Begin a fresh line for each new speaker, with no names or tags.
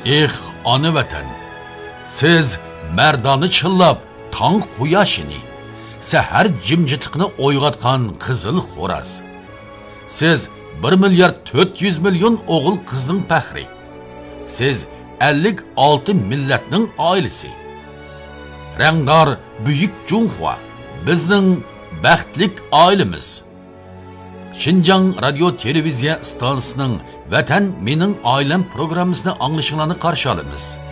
Ana vatan, siz merdani chillab, tong quyoshini, sahar jimjitiqni o'yg'atgan qizil xo'raz. Siz 1 milyard 400 milyon o'g'il qizning faxri. Siz 56 millatning oilasi. Rangdor buyuk Junxua bizning baxtlik oilamiz. Xinjiang radio televiziya stansiyasining Vatan mening oilam programmasini anglashinglarni qarshi olamiz.